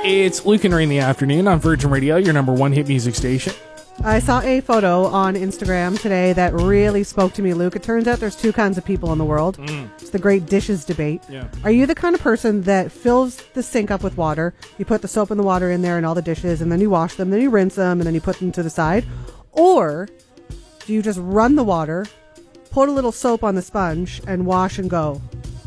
It's Luke and Ray in the afternoon on Virgin Radio, your number one hit music station. I saw a photo on Instagram today that really spoke to me, Luke. It turns out there's two kinds of people in the world. It's the great dishes debate. Yeah. Are you the kind of person that fills the sink up with water, you put the soap and the water in there and all the dishes, and then you wash them, then you rinse them, and then you put them to the side? Or do you just run the water, put a little soap on the sponge, and wash and go?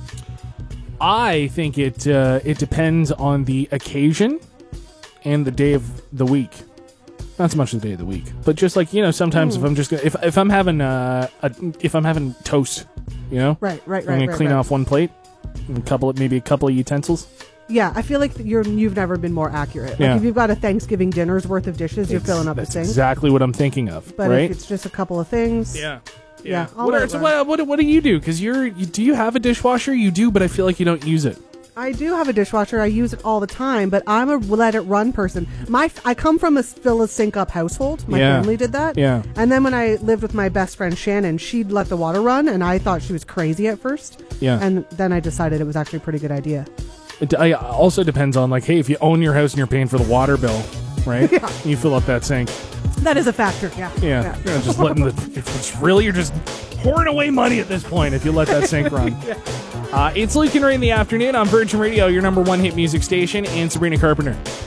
I think it depends on the occasion and the day of the week. Not so much the day of the week, but just like, sometimes if I'm just gonna, if I'm having if I'm having toast, right. I'm gonna clean off one plate, and maybe a couple of utensils. Yeah, I feel like you've never been more accurate. Like if you've got a Thanksgiving dinner's worth of dishes, you're filling up the sink. That's exactly what I'm thinking of. But right? if it's just a couple of things, yeah. What do you do? Because do you have a dishwasher? You do, but I feel like you don't use it. I do have a dishwasher. I use it all the time, but I'm a let it run person. I come from a fill a sink up household. My family did that. Yeah. And then when I lived with my best friend Shannon, she'd let the water run, and I thought she was crazy at first. Yeah. And then I decided it was actually a pretty good idea. It also depends on, like, hey, if you own your house and you're paying for the water bill, right? Yeah. You fill up that sink. That is a factor. Yeah. Yeah. Just letting you're just pouring away money at this point if you let that sink run. It's Luke and Ray in the afternoon on Virgin Radio, your number one hit music station, and Sabrina Carpenter.